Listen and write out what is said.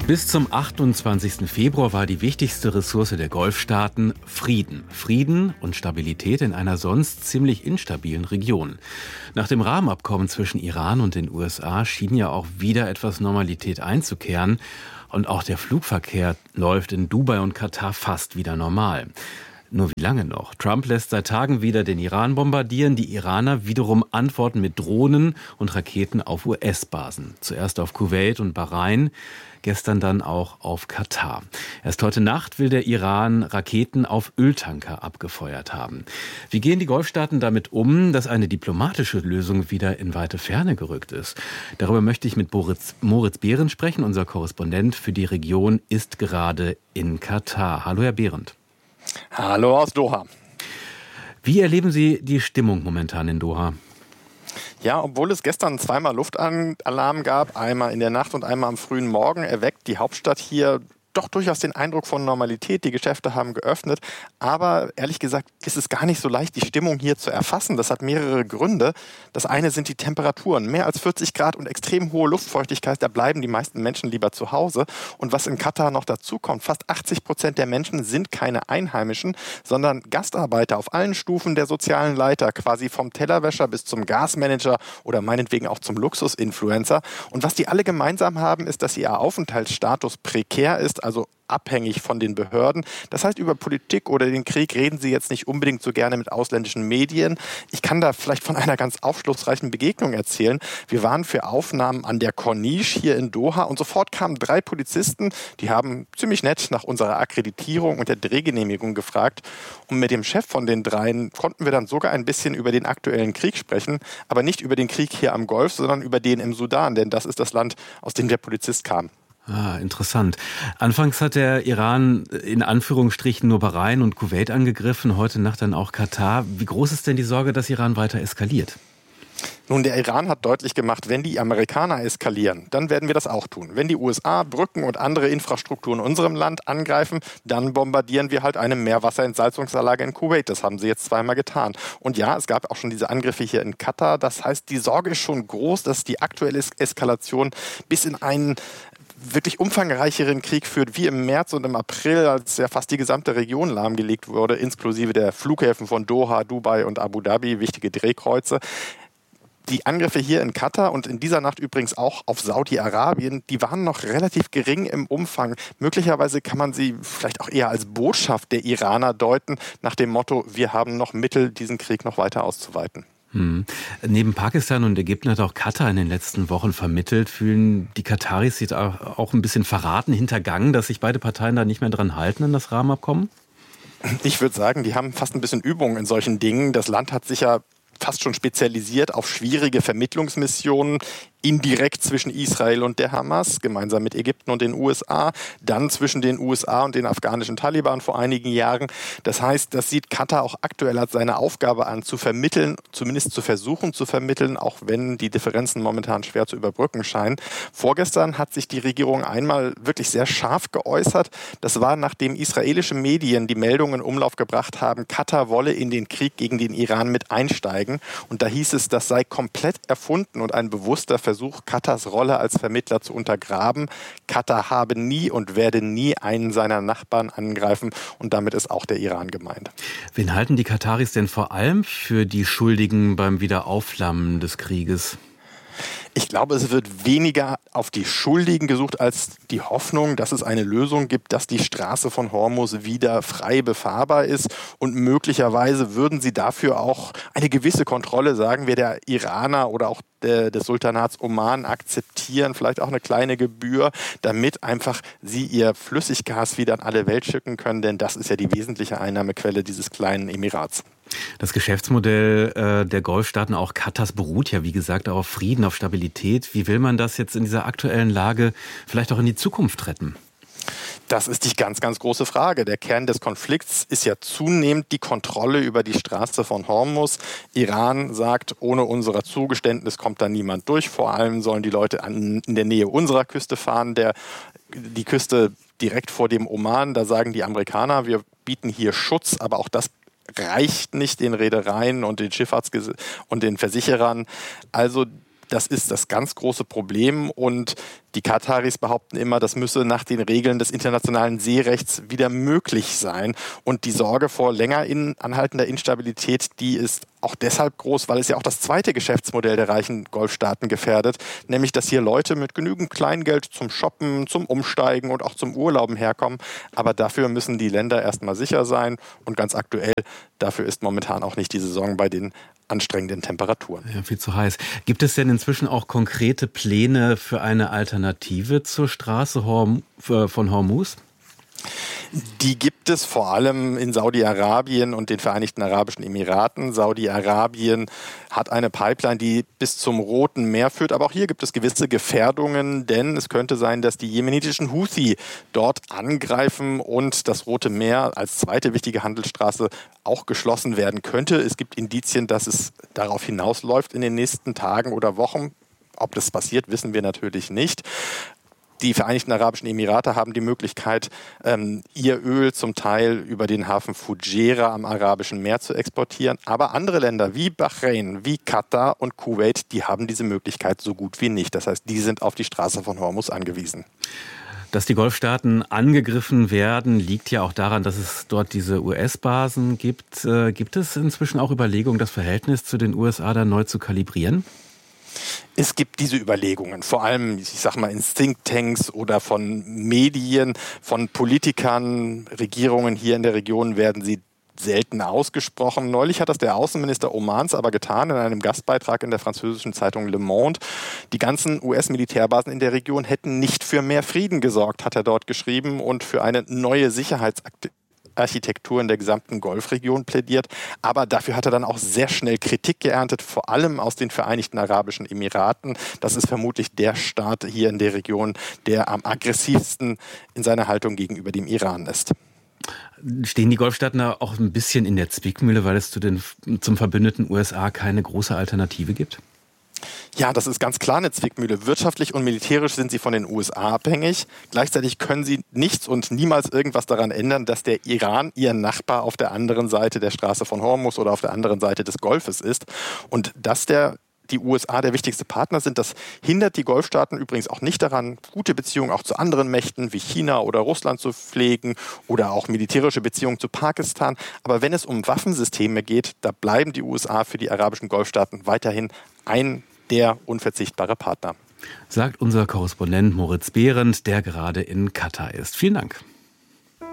Bis zum 28. Februar war die wichtigste Ressource der Golfstaaten Frieden. Frieden und Stabilität in einer sonst ziemlich instabilen Region. Nach dem Rahmenabkommen zwischen Iran und den USA schien ja auch wieder etwas Normalität einzukehren. Und auch der Flugverkehr läuft in Dubai und Katar fast wieder normal. Nur wie lange noch? Trump lässt seit Tagen wieder den Iran bombardieren. Die Iraner wiederum antworten mit Drohnen und Raketen auf US-Basen. Zuerst auf Kuwait und Bahrain, gestern dann auch auf Katar. Erst heute Nacht will der Iran Raketen auf Öltanker abgefeuert haben. Wie gehen die Golfstaaten damit um, dass eine diplomatische Lösung wieder in weite Ferne gerückt ist? Darüber möchte ich mit Moritz Behrendt sprechen. Unser Korrespondent für die Region ist gerade in Katar. Hallo, Herr Behrendt. Hallo aus Doha. Wie erleben Sie die Stimmung momentan in Doha? Ja, obwohl es gestern zweimal Luftalarm gab, einmal in der Nacht und einmal am frühen Morgen, erweckt die Hauptstadt hier doch durchaus den Eindruck von Normalität. Die Geschäfte haben geöffnet, aber ehrlich gesagt ist es gar nicht so leicht, die Stimmung hier zu erfassen. Das hat mehrere Gründe. Das eine sind die Temperaturen. Mehr als 40 Grad und extrem hohe Luftfeuchtigkeit, da bleiben die meisten Menschen lieber zu Hause. Und was in Katar noch dazu kommt, fast 80% der Menschen sind keine Einheimischen, sondern Gastarbeiter auf allen Stufen der sozialen Leiter, quasi vom Tellerwäscher bis zum Gasmanager oder meinetwegen auch zum Luxusinfluencer. Und was die alle gemeinsam haben, ist, dass ihr Aufenthaltsstatus prekär ist, also abhängig von den Behörden. Das heißt, über Politik oder den Krieg reden sie jetzt nicht unbedingt so gerne mit ausländischen Medien. Ich kann da vielleicht von einer ganz aufschlussreichen Begegnung erzählen. Wir waren für Aufnahmen an der Corniche hier in Doha und sofort kamen 3 Polizisten, die haben ziemlich nett nach unserer Akkreditierung und der Drehgenehmigung gefragt. Und mit dem Chef von den 3 konnten wir dann sogar ein bisschen über den aktuellen Krieg sprechen, aber nicht über den Krieg hier am Golf, sondern über den im Sudan, denn das ist das Land, aus dem der Polizist kam. Ah, interessant. Anfangs hat der Iran in Anführungsstrichen nur Bahrain und Kuwait angegriffen, heute Nacht dann auch Katar. Wie groß ist denn die Sorge, dass Iran weiter eskaliert? Nun, der Iran hat deutlich gemacht, wenn die Amerikaner eskalieren, dann werden wir das auch tun. Wenn die USA Brücken und andere Infrastrukturen in unserem Land angreifen, dann bombardieren wir halt eine Meerwasserentsalzungsanlage in Kuwait. Das haben sie jetzt zweimal getan. Und ja, es gab auch schon diese Angriffe hier in Katar. Das heißt, die Sorge ist schon groß, dass die aktuelle Eskalation bis in einen wirklich umfangreicheren Krieg führt, wie im März und im April, als ja fast die gesamte Region lahmgelegt wurde, inklusive der Flughäfen von Doha, Dubai und Abu Dhabi, wichtige Drehkreuze. Die Angriffe hier in Katar und in dieser Nacht übrigens auch auf Saudi-Arabien, die waren noch relativ gering im Umfang. Möglicherweise kann man sie vielleicht auch eher als Botschaft der Iraner deuten, nach dem Motto, wir haben noch Mittel, diesen Krieg noch weiter auszuweiten. Neben Pakistan und Ägypten hat auch Katar in den letzten Wochen vermittelt. Fühlen die Kataris sich auch ein bisschen verraten, hintergangen, dass sich beide Parteien da nicht mehr dran halten an das Rahmenabkommen? Ich würde sagen, die haben fast ein bisschen Übung in solchen Dingen. Das Land hat sich ja fast schon spezialisiert auf schwierige Vermittlungsmissionen, indirekt zwischen Israel und der Hamas, gemeinsam mit Ägypten und den USA, dann zwischen den USA und den afghanischen Taliban vor einigen Jahren. Das heißt, das sieht Katar auch aktuell als seine Aufgabe an, zu vermitteln, zumindest zu versuchen zu vermitteln, auch wenn die Differenzen momentan schwer zu überbrücken scheinen. Vorgestern hat sich die Regierung einmal wirklich sehr scharf geäußert. Das war, nachdem israelische Medien die Meldungen in Umlauf gebracht haben, Katar wolle in den Krieg gegen den Iran mit einsteigen. Und da hieß es, das sei komplett erfunden und ein bewusster Versuch, Katars Rolle als Vermittler zu untergraben. Katar habe nie und werde nie einen seiner Nachbarn angreifen. Und damit ist auch der Iran gemeint. Wen halten die Kataris denn vor allem für die Schuldigen beim Wiederaufflammen des Krieges? Ich glaube, es wird weniger auf die Schuldigen gesucht als die Hoffnung, dass es eine Lösung gibt, dass die Straße von Hormuz wieder frei befahrbar ist. Und möglicherweise würden sie dafür auch eine gewisse Kontrolle, sagen wir, der Iraner oder auch des Sultanats Oman akzeptieren, vielleicht auch eine kleine Gebühr, damit einfach sie ihr Flüssiggas wieder an alle Welt schicken können, denn das ist ja die wesentliche Einnahmequelle dieses kleinen Emirats. Das Geschäftsmodell der Golfstaaten, auch Katars, beruht ja, wie gesagt, auf Frieden, auf Stabilität. Wie will man das jetzt in dieser aktuellen Lage vielleicht auch in die Zukunft retten? Das ist die ganz, ganz große Frage. Der Kern des Konflikts ist ja zunehmend die Kontrolle über die Straße von Hormuz. Iran sagt, ohne unser Zugeständnis kommt da niemand durch. Vor allem sollen die Leute in der Nähe unserer Küste fahren. Die Küste direkt vor dem Oman, da sagen die Amerikaner, wir bieten hier Schutz, aber auch das reicht nicht den Reedereien und den und den Versicherern. Also das ist das ganz große Problem und Die Kataris behaupten immer, das müsse nach den Regeln des internationalen Seerechts wieder möglich sein. Und die Sorge vor länger anhaltender Instabilität, die ist auch deshalb groß, weil es ja auch das zweite Geschäftsmodell der reichen Golfstaaten gefährdet, nämlich dass hier Leute mit genügend Kleingeld zum Shoppen, zum Umsteigen und auch zum Urlauben herkommen. Aber dafür müssen die Länder erstmal sicher sein und ganz aktuell, dafür ist momentan auch nicht die Saison bei den anstrengenden Temperaturen. Ja, viel zu heiß. Gibt es denn inzwischen auch konkrete Pläne für eine Alternative zur Straße von Hormuz? Die gibt es vor allem in Saudi-Arabien und den Vereinigten Arabischen Emiraten. Saudi-Arabien hat eine Pipeline, die bis zum Roten Meer führt. Aber auch hier gibt es gewisse Gefährdungen, denn es könnte sein, dass die jemenitischen Houthi dort angreifen und das Rote Meer als zweite wichtige Handelsstraße auch geschlossen werden könnte. Es gibt Indizien, dass es darauf hinausläuft in den nächsten Tagen oder Wochen. Ob das passiert, wissen wir natürlich nicht. Die Vereinigten Arabischen Emirate haben die Möglichkeit, ihr Öl zum Teil über den Hafen Fujairah am Arabischen Meer zu exportieren. Aber andere Länder wie Bahrain, wie Katar und Kuwait, die haben diese Möglichkeit so gut wie nicht. Das heißt, die sind auf die Straße von Hormuz angewiesen. Dass die Golfstaaten angegriffen werden, liegt ja auch daran, dass es dort diese US-Basen gibt. Gibt es inzwischen auch Überlegungen, das Verhältnis zu den USA da neu zu kalibrieren? Es gibt diese Überlegungen, vor allem, ich sag mal, in Thinktanks oder von Medien, von Politikern, Regierungen hier in der Region werden sie selten ausgesprochen. Neulich hat das der Außenminister Omans aber getan in einem Gastbeitrag in der französischen Zeitung Le Monde. Die ganzen US-Militärbasen in der Region hätten nicht für mehr Frieden gesorgt, hat er dort geschrieben, und für eine neue Sicherheitsarchitektur in der gesamten Golfregion plädiert. Aber dafür hat er dann auch sehr schnell Kritik geerntet, vor allem aus den Vereinigten Arabischen Emiraten. Das ist vermutlich der Staat hier in der Region, der am aggressivsten in seiner Haltung gegenüber dem Iran ist. Stehen die Golfstaaten da auch ein bisschen in der Zwickmühle, weil es zum verbündeten USA keine große Alternative gibt? Ja, das ist ganz klar eine Zwickmühle. Wirtschaftlich und militärisch sind sie von den USA abhängig. Gleichzeitig können sie nichts und niemals irgendwas daran ändern, dass der Iran ihr Nachbar auf der anderen Seite der Straße von Hormuz oder auf der anderen Seite des Golfes ist. Und dass die USA der wichtigste Partner sind, das hindert die Golfstaaten übrigens auch nicht daran, gute Beziehungen auch zu anderen Mächten wie China oder Russland zu pflegen oder auch militärische Beziehungen zu Pakistan. Aber wenn es um Waffensysteme geht, da bleiben die USA für die arabischen Golfstaaten weiterhin der unverzichtbare Partner. Sagt unser Korrespondent Moritz Behrendt, der gerade in Katar ist. Vielen Dank.